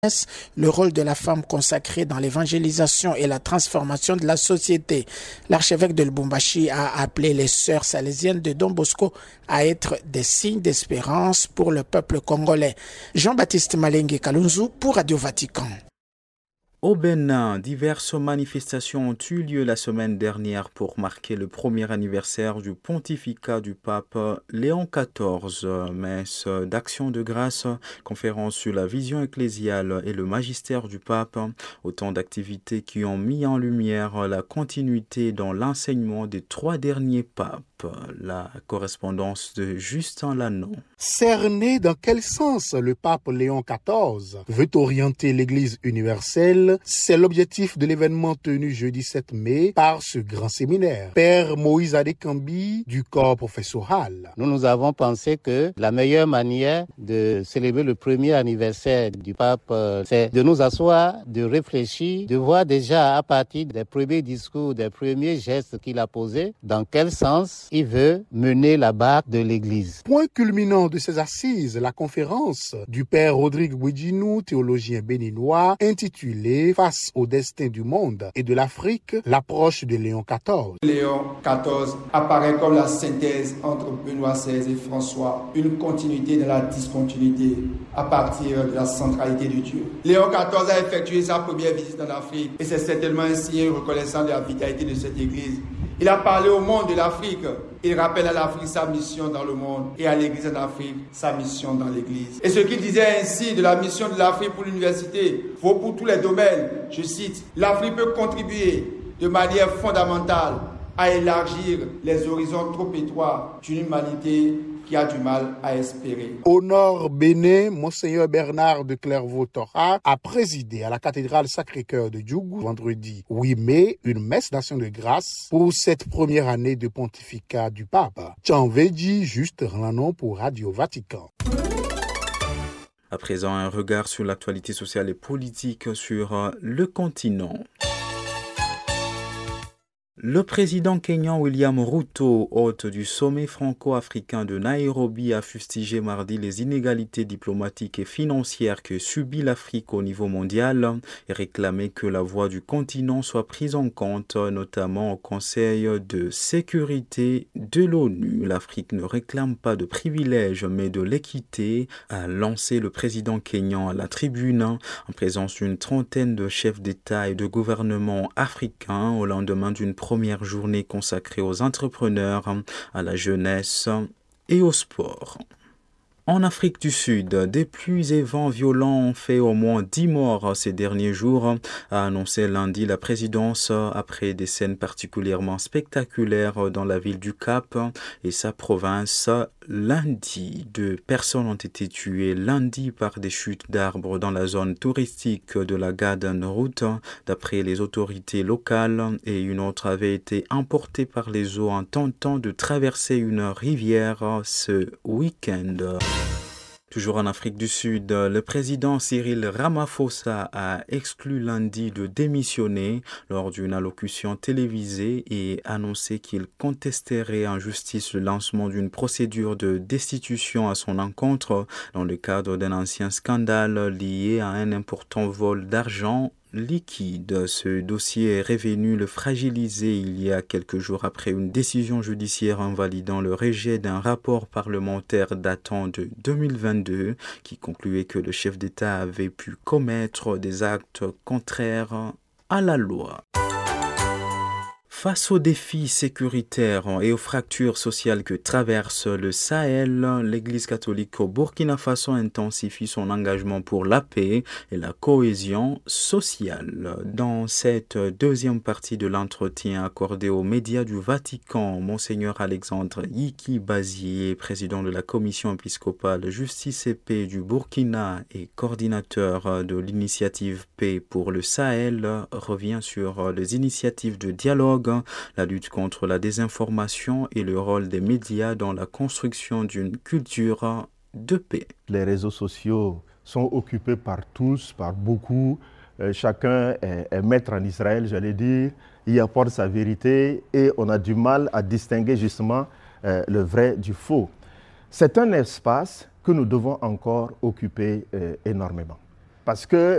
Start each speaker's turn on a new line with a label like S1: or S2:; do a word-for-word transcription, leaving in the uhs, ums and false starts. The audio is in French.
S1: le rôle de la femme consacrée dans l'évangélisation et la transformation de la société. L'archevêque de Lubumbashi a appelé les sœurs salésiennes de Don Bosco à être des signes d'espérance pour le peuple congolais. Jean-Baptiste Malengue Kalunzu pour Radio Vatican.
S2: Au Bénin, diverses manifestations ont eu lieu la semaine dernière pour marquer le premier anniversaire du pontificat du pape Léon quatorze. Messe d'action de grâce, conférence sur la vision ecclésiale et le magistère du pape, autant d'activités qui ont mis en lumière la continuité dans l'enseignement des trois derniers papes. La correspondance de Justin Lannon.
S3: Cerné dans quel sens le pape Léon quatorze veut orienter l'Église universelle, c'est l'objectif de l'événement tenu jeudi sept mai par ce grand séminaire. Père Moïse Adekambi du corps professoral.
S4: Nous nous avons pensé que la meilleure manière de célébrer le premier anniversaire du pape, c'est de nous asseoir, de réfléchir, de voir déjà à partir des premiers discours, des premiers gestes qu'il a posés, dans quel sens il veut mener la barque de l'Église.
S3: Point culminant de ces assises, la conférence du père Rodrigue Bouidjinou, théologien béninois, intitulée « Face au destin du monde et de l'Afrique, l'approche de Léon quatorze ».
S5: Léon quatorze apparaît comme la synthèse entre Benoît seize et François, une continuité dans la discontinuité à partir de la centralité de Dieu. Léon quatorze a effectué sa première visite en Afrique et c'est certainement un signe reconnaissant de la vitalité de cette Église. Il a parlé au monde de l'Afrique. Il rappelle à l'Afrique sa mission dans le monde et à l'Église en Afrique sa mission dans l'Église. Et ce qu'il disait ainsi de la mission de l'Afrique pour l'université vaut pour tous les domaines. Je cite, l'Afrique peut contribuer de manière fondamentale à élargir les horizons trop étroits d'une humanité qui a du mal à espérer.
S3: Au nord Bénin, Monseigneur Bernard de Clairvaux-Tora a présidé à la cathédrale Sacré-Cœur de Djougou vendredi huit mai une messe d'action de grâce pour cette première année de pontificat du pape. Tchanveji, juste Ranon pour Radio Vatican.
S2: À présent, un regard sur l'actualité sociale et politique sur le continent. Le président kényan William Ruto, hôte du sommet franco-africain de Nairobi, a fustigé mardi les inégalités diplomatiques et financières que subit l'Afrique au niveau mondial et réclamé que la voix du continent soit prise en compte, notamment au Conseil de sécurité de l'ONU. L'Afrique ne réclame pas de privilèges mais de l'équité, a lancé le président kényan à la tribune en présence d'une trentaine de chefs d'État et de gouvernement africains au lendemain d'une première journée consacrée aux entrepreneurs, à la jeunesse et au sport. En Afrique du Sud, des pluies et vents violents ont fait au moins dix morts ces derniers jours, a annoncé lundi la présidence après des scènes particulièrement spectaculaires dans la ville du Cap et sa province. Lundi, deux personnes ont été tuées lundi par des chutes d'arbres dans la zone touristique de la Garden Route, d'après les autorités locales, et une autre avait été emportée par les eaux en tentant de traverser une rivière ce week-end. Toujours en Afrique du Sud, le président Cyril Ramaphosa a exclu lundi de démissionner lors d'une allocution télévisée et annoncé qu'il contesterait en justice le lancement d'une procédure de destitution à son encontre dans le cadre d'un ancien scandale lié à un important vol d'argent liquide. Ce dossier est revenu le fragiliser il y a quelques jours après une décision judiciaire invalidant le rejet d'un rapport parlementaire datant de deux mille vingt-deux qui concluait que le chef d'État avait pu commettre des actes contraires à la loi. Face aux défis sécuritaires et aux fractures sociales que traverse le Sahel, l'Église catholique au Burkina Faso intensifie son engagement pour la paix et la cohésion sociale. Dans cette deuxième partie de l'entretien accordé aux médias du Vatican, Monseigneur Alexandre Yiki Bazié, président de la Commission épiscopale Justice et Paix du Burkina et coordinateur de l'initiative Paix pour le Sahel, revient sur les initiatives de dialogue, la lutte contre la désinformation et le rôle des médias dans la construction d'une culture de paix.
S6: Les réseaux sociaux sont occupés par tous, par beaucoup. Euh, chacun est, est maître en Israël, j'allais dire. Il apporte sa vérité et on a du mal à distinguer justement euh, le vrai du faux. C'est un espace que nous devons encore occuper euh, énormément. Parce que